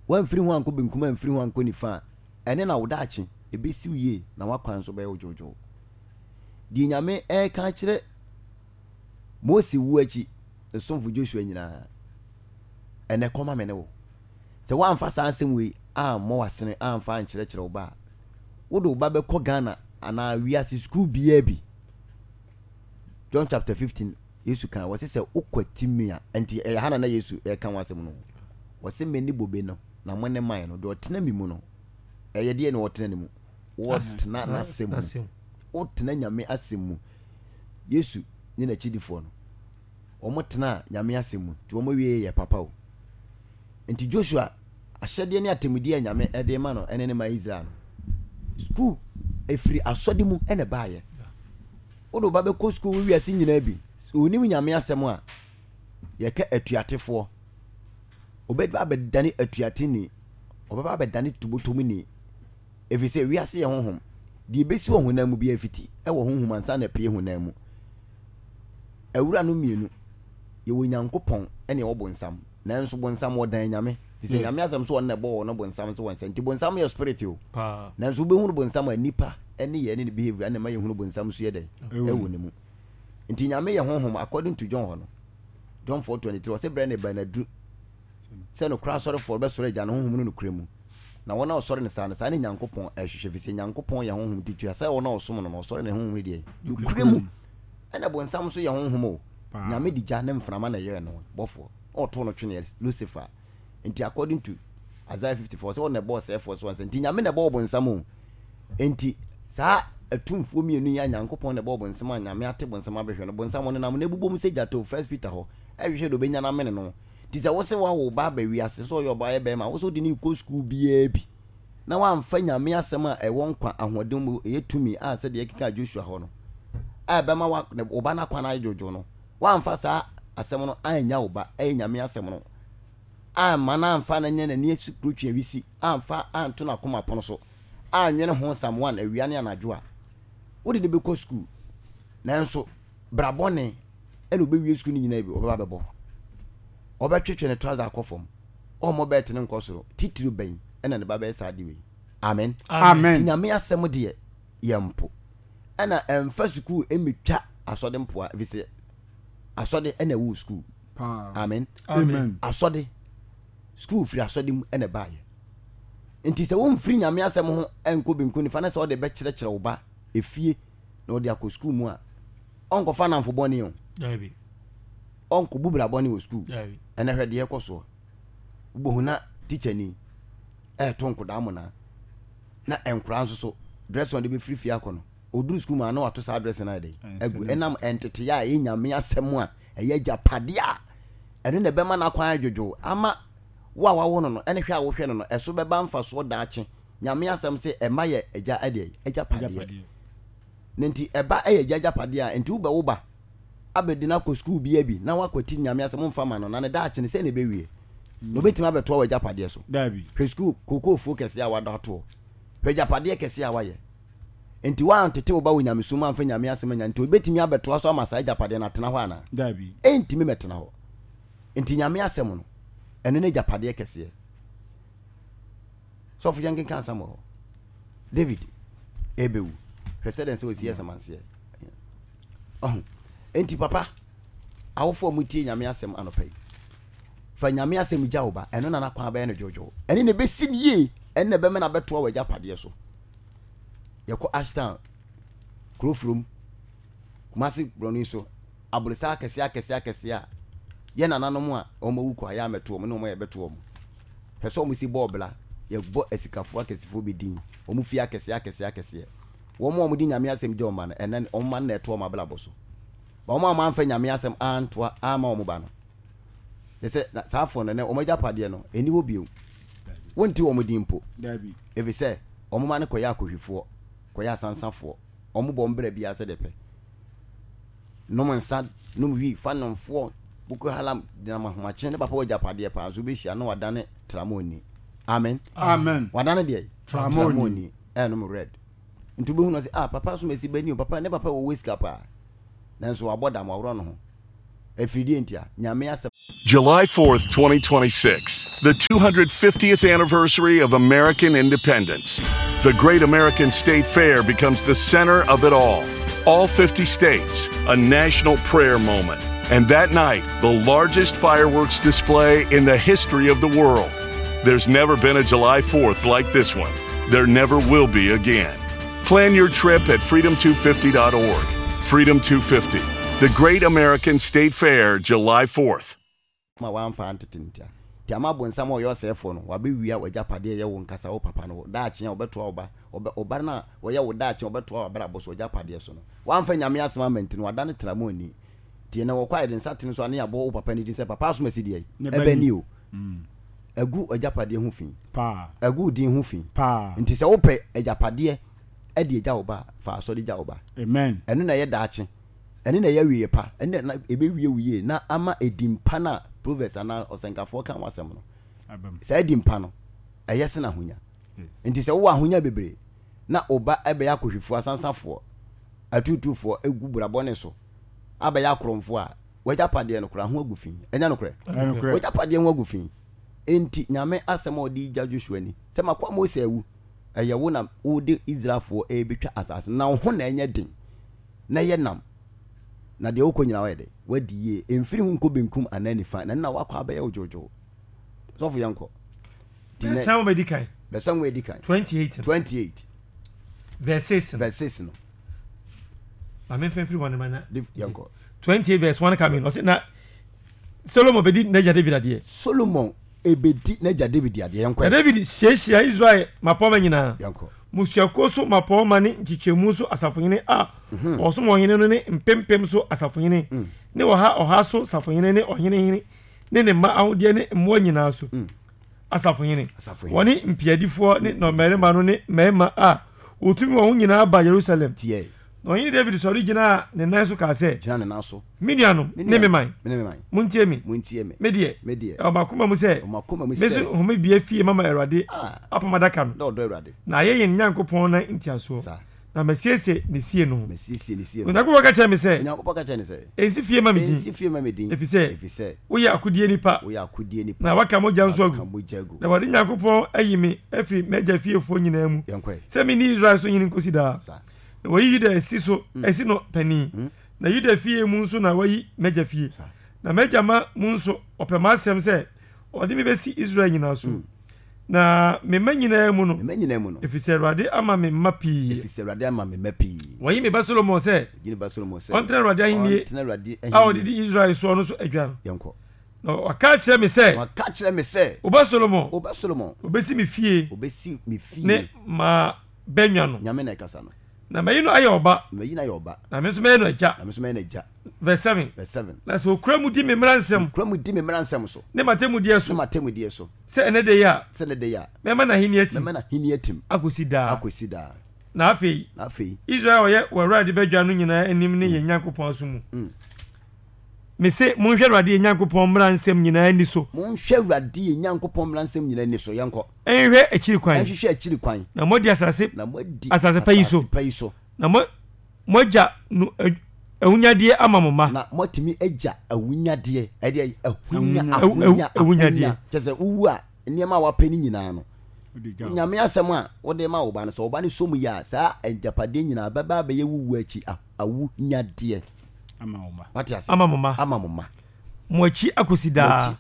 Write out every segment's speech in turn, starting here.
wan free ho anko benkum an free ho anko nifa ene na wodachi ebesi wie na wakwan so be ojojo di nyame ka kire Mose wu achi esomfo Joshua nyina ene koma mene wo se wan fa sa asem we mo wasene amfa ankire kire wo ba wo do ba be ko Ghana ana wiase school bia bi John chapter 15 Yesu kan wose se ukwatimia enti hana na Yesu kan wasem no wose meni bobe no na mone man no do tena mi mu no ye de ne wotena ne mu wotena na asem wotena nyame asem mu Yesu ni na chidifo no omotena nyame asem mu ti omo wie ye papa o enti Joshua ahyede ne atemudi nyame ede ma no ene ne ma Israel no school efiri asode mu ene baaye odo ba be ko school wi ase nyina bi onim nyame asem a ye ka atuatefo obedba be dane atuateni obaba be dane tubotomi ni efise wi ase ye honhom di besi wo honam bi afiti e wo honhom ansa na pie honam mu awura no mienu ye wo nyankopon ene wo bonsam nanso bonsam wo dan nyame fise nyame asem so wona bo no bonsam so wonsa nti bonsam ye spirit o nanso be hunu bonsam anipa ene ye ne behavior ene ma ye hunu bonsam so ye dai e wo ne mu nti nyame ye honhom according to John 4:23 wose bre ne banadu se no kra sore for be sore ja no honhom no kremu na wona osore ne sa ne nyankopon ehwehwe fise nyankopon ye honhom titua se wona osom no osore ne honhom die kremu ene bonsam so ye honhom o nyame digya ne mframa na ye no bofo oto no twene Lucifer enti according to Isaiah 54 so wona boss force once enti nyame na bo bonsam o enti sa atumfo mienu ya nyankopon na bo bonsam nyame ate bonsam abehwe no bonsam no nam na bubom se jato 1 Peter ho ehwe do benya na mene no ti se wo se wa wo ba ba wi ase so yo ba e be ma wo so di ni ko school bia bi na wa mfa nyame asem a e won kwa ahodem mu e tumi a se de kika Joshua ho no a be ma wa wo ba na kwa na jojo no wa mfa sa asem no anya wo ba e nyame asem no a mana mfa na nya na ni esukrutwe wisi amfa anto na koma pono so anwene ho sam one awia ne anajo a wo de be ko school nanso brabone e no be wi school ni nyina bi wo ba bebo obetwetwe ne trouser akofom o mo bet ne nkosoro titiru ben ena ne baba esa de we amen amen nyame asem de yempo ena emfa school emetwa asode mpoa vise asode ena wu school amen amen asode school free asode mu ena baaye enti se wo mfiri nyame asem ho enko benku ni fa na se o de be kire wo ba efie na o de akọ school mu a onko fa na mfo boni o dabi onko bubra boni wo school ena hwede ye koso ubohuna teacher ni tonko da mo na enkura nso so dress on de be free fie akono oduru school ma na wato sa address na dey egu enam entete ya enyame asem a eye japade a ene ne be ma na kwan adwojo ama wa wono no ene hwe a wo hwe no eso be ba mfa so daache nyame asem se ema ye eja ade eja pade nenti eba eye eja pade a enti wo ba wo ba abedina ko school bia bi na wakwati nyame asem mfa ma no na ne daache ne se ne be wie no betima beto wa eja pade so dabi hwe school koko focus ya wada to hwe eja pade kese ya waye enti wa antete wo ba wo nyame suma mfa nyame asem nya enti obetimi abeto so amasa eja pade na tena ho ana dabi enti me metena ho enti nyame asem no eno ne japade kese so fu yangen kan samo David ebewu president so tie samanse enti papa awofo mutie nyame asem anopai fa nyame asem jawoba eno na nakwa ba eno jojo eni ne besi nie enne be me na beto wa japade so yeko Ashtown Krofrom Kumasi Broni so abulisa akese a ye nananom a omawu kwa ya meto omo ne omo ye beto omo hweso omo si bobla ye bo esikafo akesifo bedin omo fi akese wo mo di nyame asem je omo na enen omo man na eto omo abla boso ba omo amfa nyame asem antoa ama omo ba no yese saafo no ne omo japade no eni wo bio wonti omo di mpo dabi ebi se omo man ko ya akohwifo ko ya sansafo omo bo mbra bia se depe no man sad no wi fanomfo buko halam dinama homa chene papa wo japade pa azu be hia no wadane tramoni amen amen wadane de tramoni no red ntube hu no se papa so mesi bani papa ne papa wo whisker pa nanso waboda mo awro no ho afidie ntia nyame asem July 4th, 2026, the 250th anniversary of American independence. The Great American State Fair becomes the center of it all. All 50 states, a national prayer moment. And that night, the largest fireworks display in the history of the world. There's never been a July 4th like this one. There never will be again. Plan your trip at freedom250.org. Freedom 250, the Great American State Fair, July 4th. Ma wan fa antetintia ti amabo nsam o yosefo no wabe wia wajapade ye wo nkasa wo papa no da ache obeto oba na wo ye wo da ache obeto oba boso wajapade so no wan fa nyame asmament no wada ne tramoni ti na wo kwa ide nsatene so ane abo wo papa ni din se papa so masidi ebe ni o agu wajapade hu fin pa agu din hu fin pa nti se wo pe wajapade e de eja oba fa so de ja oba amen enu na ye da ache enu na ye wie pa enu na ebe wie na ama edimpa na Proverbs ana osenkafo kan wasem no say di mpa no eyese na hunya nti se wo ahunya bebre na oba ebe ya kohwefo asansafo atutufo egu burabone so aba ya kromfo a wajapade no kura ho agufin enya no kure wajapade ho agufin enti nyame asem odi gya Joshua ni se makwa Mose awu eye wo na wo de Israelfo ebetwa asase na ho na enya din na ye nam na de okonyina wa de wadi ye emfiri hu nko benkum anani fa na wakwa aba ye ojojo so fu yanko the sound medical the sound medical 28 verse 6 no amen fa everyone man yanko 28 verse 1 come in o say na Solomon bedi naja David ade Solomon ebedi naja David ade yanko David sheshia Israel mapoma nyina yanko musuako so mapoma ne nchichemu so asafonyene a oso mohene no ne mpempem so asafonyene ne oha so safonyene ne ohene ne ma ahode ne mo nyina so asafonyene woni mpiadifo ne no merema no ne mema a otumi wo nyina ba Jerusalem tie no yin David so original ne nan so ka se gina ne nan so miniano ne me man muntie me medie o makoma mu se mesu home bia fie mama Erade apamadaka no do Erade na ye yin Nyankopon na ntiaso na mesiese ne sie no na ko ka che me se ensi fie ma medin efise wo ya akudie nipa na waka moja nso agu na wadi Nyankopon ayime afri meja fie fo nyina mu se mi ni Israel so yin nkosi da na wayi Yuda esi so esi no pani na Yuda fie mu nso na wayi meja fie na meja ma mu nso opema asem se odi me besi Israel nyina so na me manyina mu no efise Erade ama me mapi wayi me ba Solomon se ontre Erade ahimie a odi Israel so no so adwan yanko na waka kire me se oba Solomon obesi me fie ne ma benwa no nyame na kasa no na mayino ayoba na me so mayino aja verse 7 na so kramu di me mransem so ne matemu die so se ene de ya me ma na hiniatim akosi da na afei Israel ye Erade badwa no nyina anim ne ye Nyankopon so mu me se monhwe Erade Nyankopon mransem nyina ani so Erade Nyankopon mransem nyina ani so yanko enhwe akiri kwan na modi asase payi so na moja no awunyade amamoma na motimi eja awunyade ede awunyade tese uwu a niema wa pani nyina no nyame asem a wode ma wo ba no so wo ba ne somu ya sa enjapade nyina baba ba ye wuwu achi awunyade amamoma mochi akusida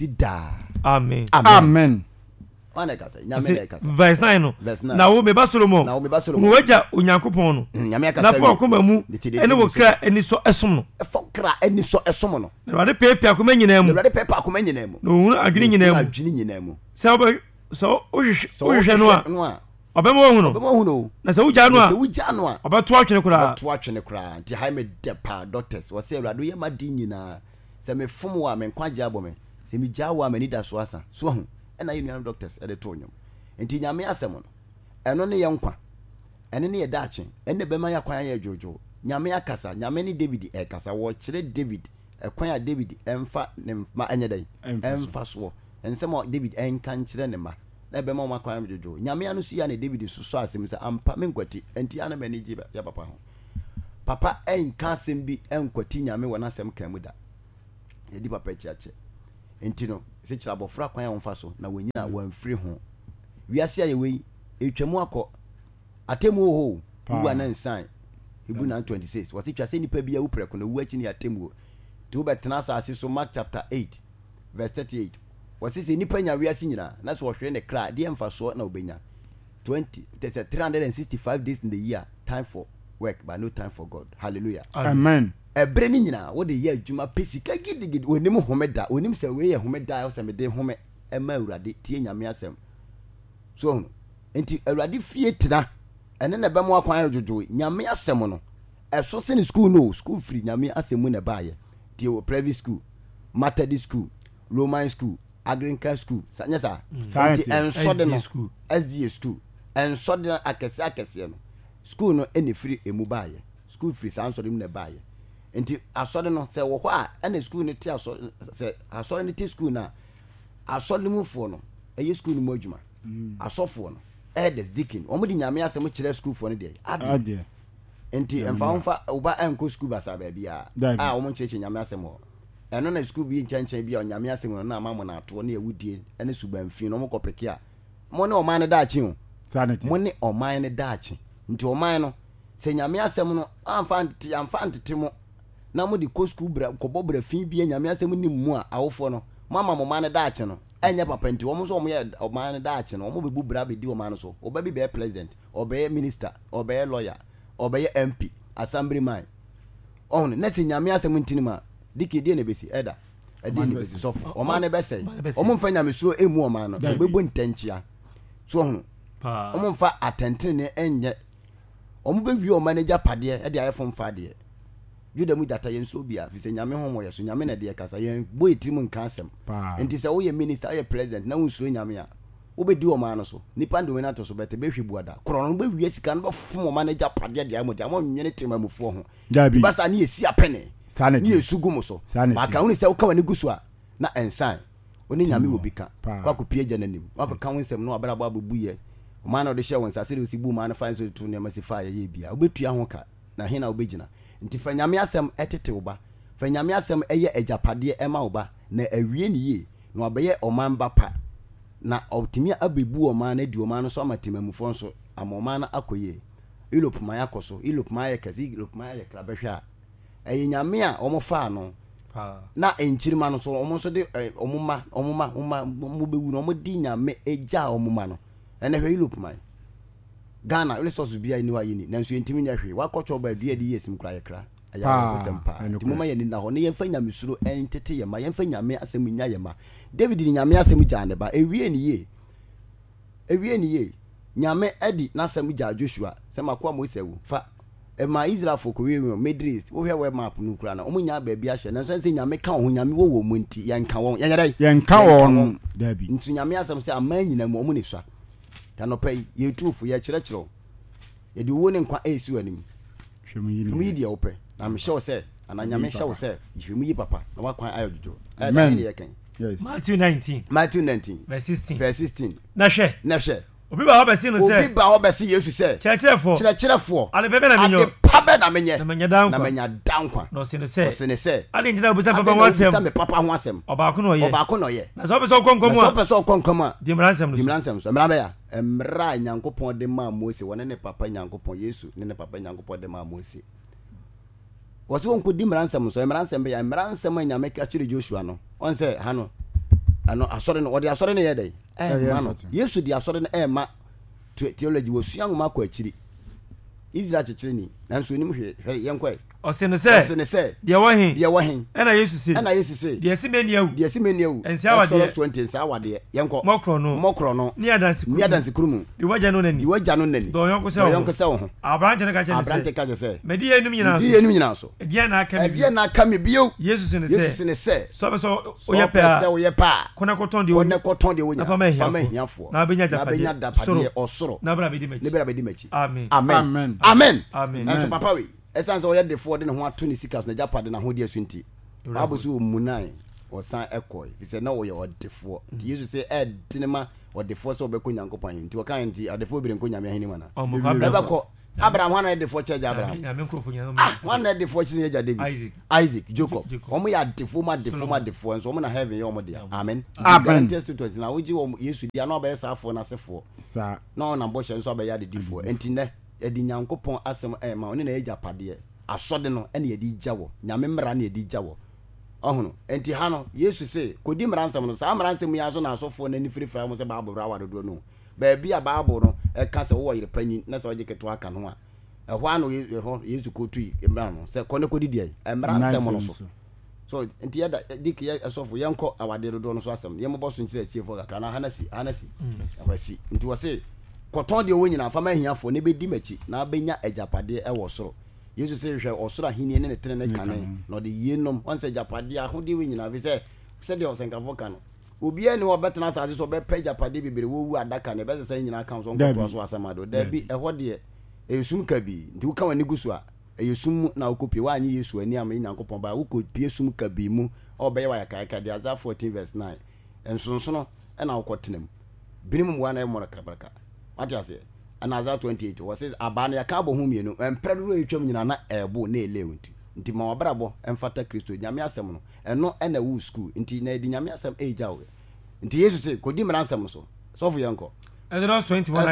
amen wana kasa nyame na kasa verse 9 no na wo me ba Solomon no waja Onyankopon no nyame kasa na fo akoma mu ene wo kra eni so esom no kra eni so esom no Erade pepe akoma nyina mu no hunu adwene nyina mu so ohwehwe no a obema hu no na se wugya no a obeto atwene kura nti haime depa doctors wo se Erade ye madin nyina se me fom wa me nkwaje abome se me gya wa mani da so asa so hu ena ye nuan doctors e de to nyom enti nyame asem no eno ne ye nkwa ene ne ye daachen ene bema ya kwan ya jojo nyame akasa nyame ni David e kasa wo kire David e kwan ya David emfa ne ma enye dai emfa so ensem David enkan kire ne ma na bema ma kwan jojo nyame anu su ya ne David so asem se ampa me nkwati enti ana mani ji ya papa ho papa enka asem bi enkwati nyame wona asem kan mu da ye di papa chiache enti no se kira bofra kwan ya wonfa so na wonyina wanfiri ho wiase aye we etwamu akọ atemu ho wu na nsan Hebrew 9:26 wasi twa se nipa bia wo preko na wu achi ni atemu to betena asase so Mark chapter 8 verse 38 wasi se nipa nya wiase nyina na so hwere ne kra de emfa so na obenya 365 days in the year, time for work but no time for God. Hallelujah. Amen. Ebre ni nyina wo de ye adwuma pesika gidigidi onim homeda onim se we ye homeda o se me de home ema awurade tie nyame asem so enti awurade fie tena ene na be mo akwan ajojo nyame asem no eso se ni school no school free nyame asem mu na baaye tie o private school Methodist school Roman school Anglican school sanya sa enti enso de no SDA school enso de akese no school no ene free emu baaye school free sanso de mu na baaye enti asode no se wo hɔ a ene school ne ti asode se asode ne ti school na asode mu fo no eye school no mu adwuma asofo no elders deacon omo di nyame asem kire school fo no de ade enti emfa oba enko school basa ba bia omo cheche nyame asem ho eno na school bi nchanchen bia nyame asem no na amamo na ato na ewudie ene subanfin no mo kopeke a mo ne oman ne daachi ho sanity mo ne oman ne daachi nti oman no se nyame asem no amfa ntete mo na mo di ko school bra ko bobra fin bi nyame asem ni mu a awofo no mama mo man daachi no enya papa nti wo so mo ye man daachi no mo bebu bra be di o man so oba bi be president oba minister oba lawyer oba MP assemblyman on na se nyame asem ntini ma diki die na besi eda edi ni besi so o man be sei o mo mfa nyame suro emu o man no bebu ntanchia so ho o mo mfa atentene ne enye o mo be wi o manager pade e de ayefo mfa de Juda mu data yen so bia fi se nyame homo ye so nyame na de kasa yen boy tirim nka asem enti se wo ye minister ye president na wonsuo nyame a wo be di o man no so nipa ndo we na to so bete be hwe buada kro no be wi sika no fom manager pade de amode amo nwene temamufo ho basa na ye si apene ni esugu mo so ba ka woni se wo ka wani gusu a na ensan oni nyame wo bika kwa ko pie gya nanim wa ko ka wonsem no abra ba bu ye o man no de hye won sase de osibu man fa so tu ne masifa ye bia wo betua ho ka na hena wo begina nti fa nyame asem etete oba fa nyame asem eye agapade ema oba na awie ne ye na obeye oman bapa na optimia abebu oman na di oman so amatemamufo nso amoman na akoye Europe man yakoso Europe man yakasi Europe man yakrabehwa eye nyame a omofa no na enchirima no so omo so de omuma mo bewu no omo di nyame eja omuma no ene hwe Europe man Ghana resources bia ni wa yini nanso yentimi nya hwe wakɔtɔ ba dua di yesim kra yakra aya ko sempa timoma ye ni na hɔ ne yemfa nyame suro entete ye ma yemfa nyame asem nya ye ma David ni nyame asem gya ne ba ewie ni ye nyame edi na asem gya Joshua se makwa Moses wu fa e ma Israel for ko wiwe Middle East wo hwe we map nu kra na omunya ba bia hye nanso se nyame ka ho nyame wo mu nti yenka won yenka won David nti nyame asem se aman nyina mu omu ne swa kanopai ye trufu ye kyerɛkyerɛ ye di wo ne nkwa esu anim hwemu yi dia ope na me hye wo se ananya me hye wo se hwemu yi papa na wakwan ayojojo amen yes Matthew 19 verse 16 na hwɛ obi ba obesi no se obi ba obesi Yesu se kyerɛkyerɛfo ale bebe na menyo pabe na menye na menya dankwa no se ne se ale ntina obi sa papa ho asem obaako no ye na so obeso konkomu a di mransem so mra ya emra nyankopon de ma Mose wona ne papa nyankopon Yesu ne papa nyankopon de ma Mose wose wonko di mransem so mransem be ya mransem anyame ka kire Joshua no on se ha no ano asore no odi asore ne ye dai mano Yesu di asore ne ma theology wo suan ma kwa akiri Israel chechire ni nanso nim hwe yenkwa ose ne se de wahin ena Yesu se de simeni awu ensia wade 20 ensia wade yenko mokro no ni adansi kurumu di waja no nani do yonko se ho abrante ka je se me di enum nyina so e dia na ka me bio Yesu ne se so oye pa kona koton de wonya fama hiafo na benya dapade osoro na bra bedi machi amen nanso papa we esanse oye defo de ne ho ato ne sikas na japade na ho de asunti babu so munai osan ekoi fi se na oye odefo nti Yesu se edinema odefo so obeko nyankopan nti o kan nti odefo bi renko nyame ahini mana Abraham one de for church Abraham one de for church David Isaac Jacob omo ya de for enso omo na heaven ye omo dia amen testament na woji wo Yesu dia na obeye safo na sefo na na bo hye enso obeye de difo enti ne edi Nyankopon asem ma oni na ejapade asode no ene ye di gyawo nyame mra na ye di gyawo ohunu enti ha no Yesu se kodi mransem no sa mransem ya so na asofo na ni frifra mo se ba abobra wadodo no ba bia Bible no e ka se wo yire panyin na se oje keto aka no a ehwo ano Yesu ko tu emra no se kone kodi dia mransem no so enti ya dik ya asofo yenko awade dodo no so asem ye mo boso nkire asiefo kakra na hanasi awasi enti wo se koton de wonyina fa ma hiafo ne bedi machi na benya ajapade e wo soro Yesu se hwe osoro ahini ne tere ne kan no de yenom onse ajapade ahode wonyina fi se de osenkafo kan obi ani wo betena asase so be pe ajapade bibere wo wu adaka ne be se nyina kan so nkoto so asamado da bi ehode esum ka bi nti wo kan wani gusu a esum na okopie wa anyi Yesu ani am Nyankopon ba wo kopie sum ka bi mu obe wa yakaka de Isaiah 14:9 ensonsono na wo kotenam binim wa na e mora kabaraka atiase and Isaiah 28 was says abana ya ka bo hu mienu empreduro etwam nyina na ebo na elewunti nti ma wabrabo emfata Kristo nyame asem no eno na wu school nti na edi nyame asem ejawo nti Yesu se kodi mra asem so so fu yanko Exodus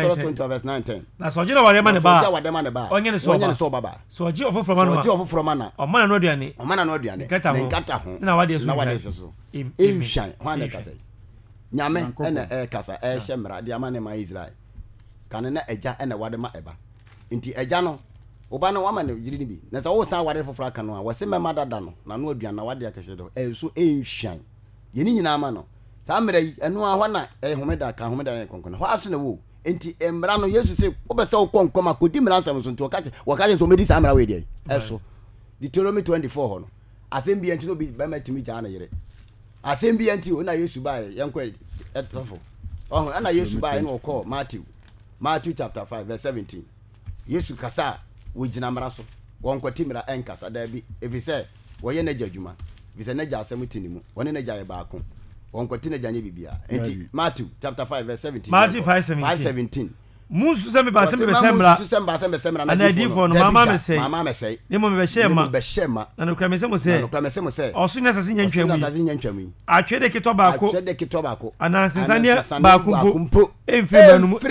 21:19 na so jira wale mane ba onye ne so baba so ji ofofro mana o mana no aduane nkata ho na wade so emhyan hwan ka say nyame ena kasa hye mra de amane ma Israel kan na eja ena wade ma eba nti eja no oba no wama ne yiri ni bi na sa wo san wade fofra kan no a wose mema dada no na no aduan na wade akehye do so enhwan yeni nyina ama no sa mra yi eno a hwana homeda ka homeda ne konkon ho aso na wo nti emra no Yesu se obese wo konkom akodi mra nsam so nti wakache so medi sa mra we dey eso Deuteronomy 24 ho no asem bi enti no bi ba matimi ja na yire asem bi enti o na Yesu ba yenko etofo ana Yesu ba no ko Matthew chapter 5 verse 17 Yesu kasa wo gina mra so won kwati mra enkasa da bi efi se wo ye na jadwuma bi se na ja asem tinimu woni na ja ye ba ko won kwati na ja nye bibia enti Matthew chapter 5 verse 17 Matthew 5:17 musu se me ba se me semra na di fo no mama me sei ne mo me be shema na no kra me se mo se osu na sase nyantwamu atwe de kito ba ko anansesane ba ko mpo enfrema no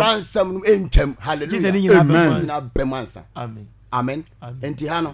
entwam hallelujah na bemansa amen enti ha no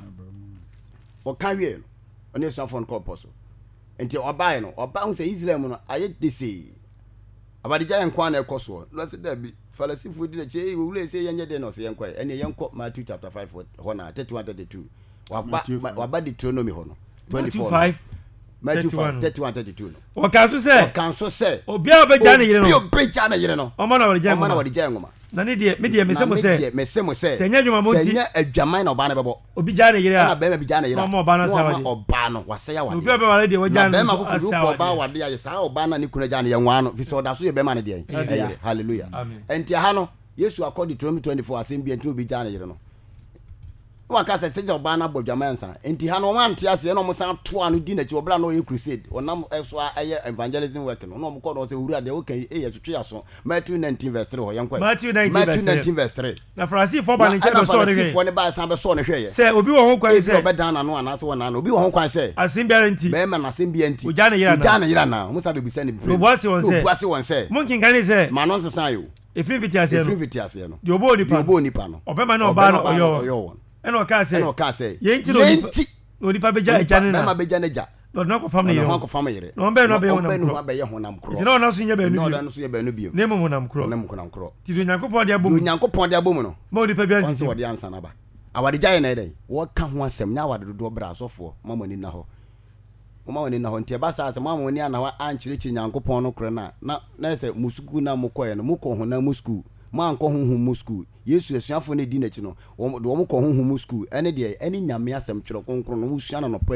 o kan wie no oni safon ko poso enti obae no oba hu se Israel mu no aye dese abadija yankwa na ekoso no se da bi falasifu di na che wule se yenye de no se yenkwa ene yenko Matthew chapter 5 ho na 31-32 waba Deuteronomy ho no 24 Matthew 5:31-32 no o kan so se obi a obeja na yire no o ma na wadi ngoma na ne de me de mesemo se se nya dwuma monti se nya adwaman na oba na bebo obi ja na yire a na be ma bi ja na yire o ma oba na sa wadi oba no wase ya wadi obi be wale de waja na be ma fufu ko oba wadi ya sa oba na ni kuna ja na ye nwa no fi so da so ye be ma na de ayire hallelujah enti ha no Yesu according to Deuteronomy 24 asem bi enti obi ja na yire no waka se se oba na bodwaman san enti ha no wan tia se no mo san to anu di na chi obla no ye crusade onam so aye evangelism work no mo ko no se wura de o kan e ye twetwe aso Matthew 19:3 ho yenkwa Matthew 19:3 na Francis for ban nche be so ne for ne ba san be so ne hwe ye se obi wo ho kwan se obi dan na no ana se wona na obi wo ho kwan se asembia enti be ma na asembia enti uja na yira na mo sa be bisa ne bi obuase won se mo kin kan se ma no nsesan yo efri vitiase no de obo nipa no obema na oba no oyo eno ka se yenti no dipa beja ejane na ma beja neja no no ko family no ko family yire no be no be honam kro ti no na so nya be no na so nya be no bio ne mo honam kro ti do Nyankopon de abom no mo dipa bia ti wo de ansa na ba awade jaye na dey wo ka ho asem nya awade do bra asofo mamani na ho mamani na ho ntia ba sa asem mamani na ho anchirichi Nyankopon no kro na se musuku na mokoye no moko ho na musku man ko honhum musku Yesu asuafo ne di na chi no wo mo ko honhum musku ene de ene nyame asem twere konkron no usua na no